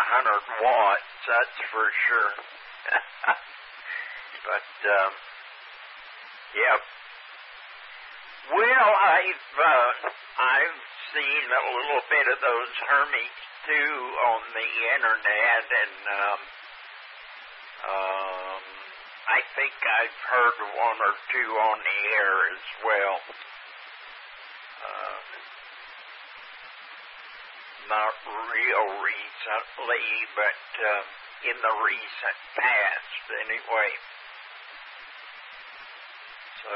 100 watts, that's for sure. But, yeah. Well, I've seen a little bit of those hermits too on the internet, and I think I've heard one or two on the air as well. Not real recently, but in the recent past, anyway. So,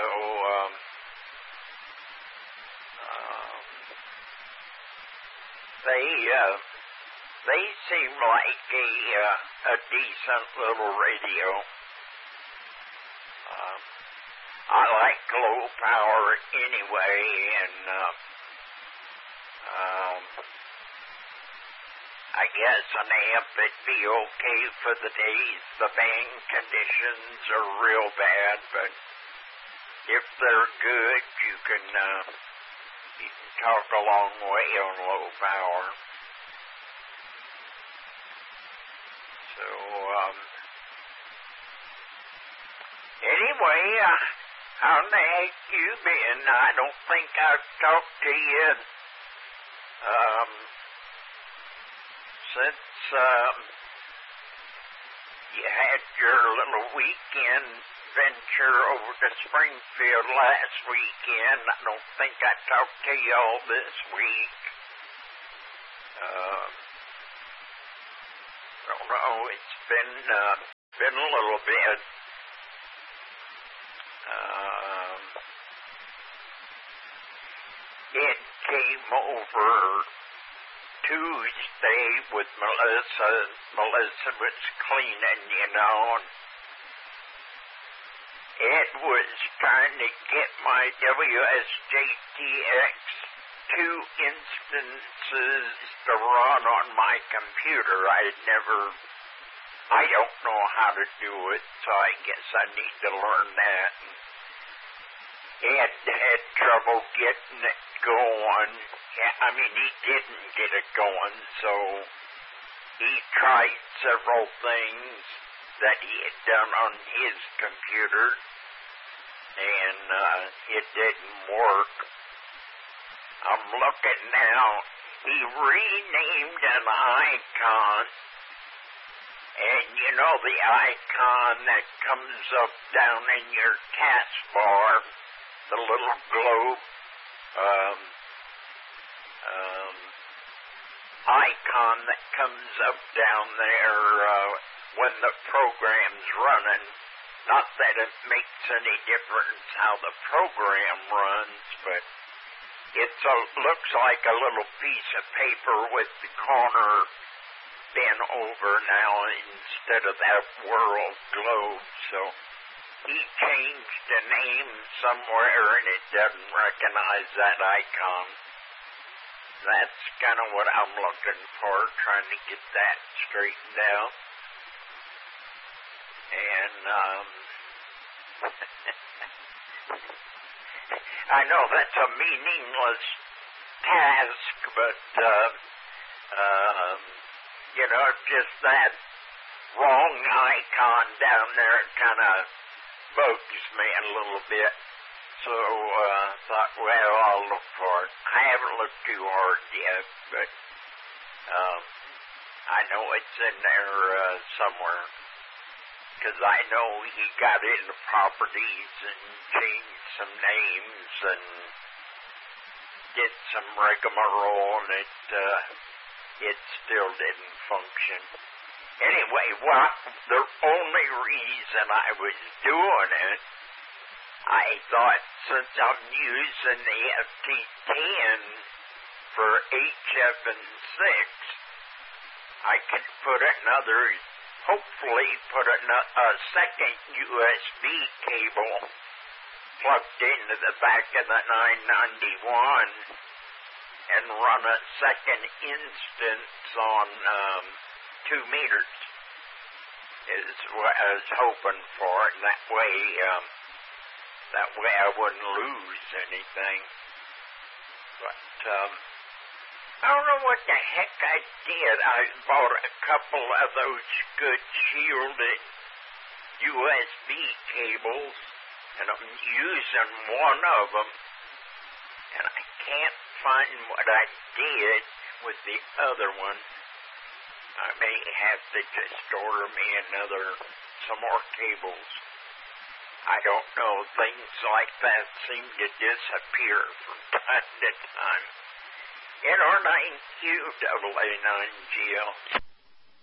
they seem like a decent little radio. I like low power anyway, and I guess an amp would be okay for the days the bang conditions are real bad, but if they're good, you can talk a long way on low power. So, anyway, how the heck you been? I don't think I've talked to you since you had your little weekend venture over to Springfield last weekend. I don't think I talked to you all this week. I don't know, it's been a little bit. It came over Tuesday with Melissa. Melissa was cleaning, you know, and Ed was trying to get my WSJTX 2 instances to run on my computer. I don't know how to do it, so I guess I need to learn that. Ed had trouble getting it going. I mean, he didn't get it going, so he tried several things that he had done on his computer, and it didn't work. I'm looking now. He renamed an icon, and you know the icon that comes up down in your taskbar, the little globe icon that comes up down there when the program's running. Not that it makes any difference how the program runs, but it looks like a little piece of paper with the corner bent over now instead of that world globe. So he changed the name somewhere and it doesn't recognize that icon. That's kind of what I'm looking for, trying to get that straightened out. And I know that's a meaningless task, but you know, just that wrong icon down there kind of bugs me a little bit. So thought, well, I'll look for it. I haven't looked too hard yet, but I know it's in there somewhere. Because I know he got into properties and changed some names and did some rigmarole, and it still didn't function. Anyway, the only reason I was doing it, I thought since I'm using the FT10 for HF and 6, I could hopefully put a second USB cable plugged into the back of the 991 and run a second instance on 2 meters is what I was hoping for, and that way I wouldn't lose anything. But I don't know what the heck I did. I bought a couple of those good shielded USB cables, and I'm using one of them, and I can't find what I did with the other one. I may have to just order me some more cables. I don't know. Things like that seem to disappear from time to time. NR9QAA9GL.